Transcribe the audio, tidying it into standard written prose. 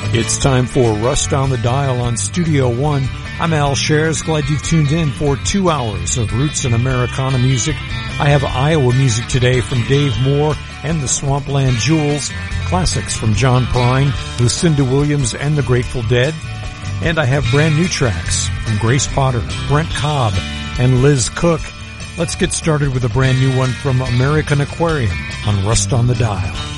It's time for Rust on the Dial on Studio One. I'm Al Shares. Glad you've tuned in for 2 hours of roots and Americana music. I have Iowa music today from Dave Moore and the Swampland Jewels, classics from John Prine, Lucinda Williams, and the Grateful Dead. And I have brand new tracks from Grace Potter, Brent Cobb, and Liz Cook. Let's get started with a brand new one from American Aquarium on Rust on the Dial.